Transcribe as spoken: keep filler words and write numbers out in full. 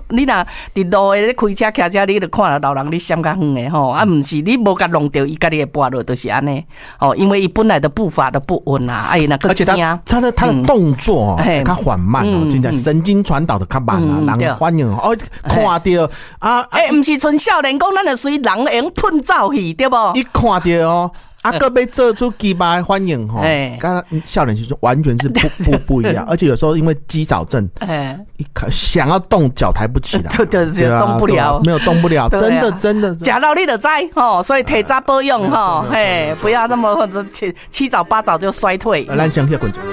你若伫路诶咧开车骑车，你就看到老人你闪较远诶吼，啊，毋是你无甲弄着，伊家己会跋落，就是安尼。哦，因为伊本来的步伐都不稳啊，哎，那个而且他他的他的动作哦，较缓慢哦，真正神经传导的较慢啊，人欢迎哦，看到啊， 哎，毋是像少年讲，咱就随人会用喷走去，对无？ 一看到哦。啊，个被做出鸡巴欢迎哈，刚刚笑脸就是完全是不不不一样，而且有时候因为肌少症，一想要动脚抬不起来， 对对对，动不了， 没有动不了，真的真的， 假到你就知吼，所以提早保养吼，嘿，不要那么七七早八早就衰退。 咱先去滚。